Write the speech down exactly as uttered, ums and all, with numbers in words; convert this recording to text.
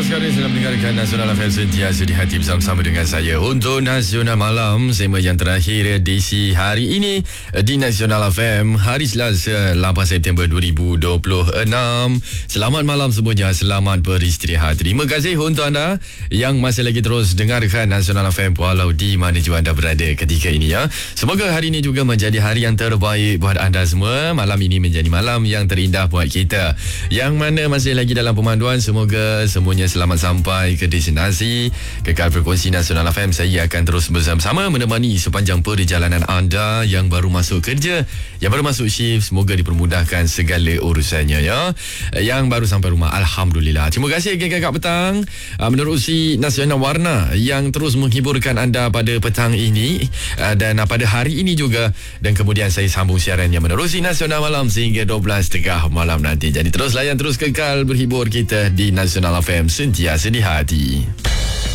sekalian, sedang mendengarkan Nasional F M sentiasa di hati bersama-sama dengan saya untuk Nasional Malam, segmen yang terakhir edisi hari ini di Nasional F M, hari Selasa lapan September dua ribu dua puluh enam. Selamat malam semuanya, selamat beristirahat. Terima kasih untuk anda yang masih lagi terus dengarkan Nasional F M walau di mana juga anda berada ketika ini ya. Semoga hari ini juga menjadi hari yang terbaik buat anda semua. Malam ini menjadi malam yang terindah buat kita. Yang mana masih lagi dalam pemanduan, semoga semuanya selamat sampai ke destinasi. Kekal frekuensi Nasional F M, saya akan terus bersama-sama menemani sepanjang perjalanan anda yang baru masuk kerja, yang baru masuk shift. Semoga dipermudahkan segala urusannya ya. Yang baru sampai rumah, alhamdulillah. Terima kasih geng kakak petang menerusi Nasional Warna yang terus menghiburkan anda pada petang ini dan pada hari ini juga. Dan kemudian saya sambung siaran yang menerusi Nasional Malam sehingga dua belas tiga puluh malam nanti. Jadi terus layan, terus kekal berhibur kita di Nasional F M sentiasa di hati.